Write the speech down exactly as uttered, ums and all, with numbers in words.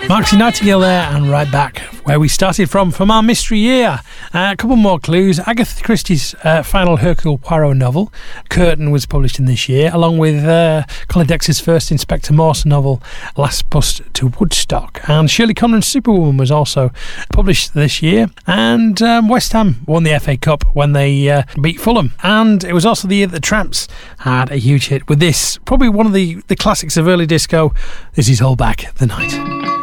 Marxie Nightingale there, and right back where we started from, from our mystery year. Uh, a couple more clues. Agatha Christie's uh, final Hercule Poirot novel, Curtain, was published in this year, along with uh, Colin Dexter's first Inspector Morse novel, Last Bus to Woodstock. And Shirley Conran's Superwoman was also published this year. And um, West Ham won the F A Cup when they uh, beat Fulham. And it was also the year that the Tramps had a huge hit with this, probably one of the, the classics of early disco. This is Hold Back the Night.